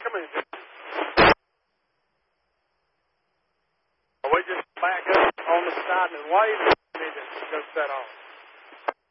Come in. We just back up on the side and wave and it just go set off.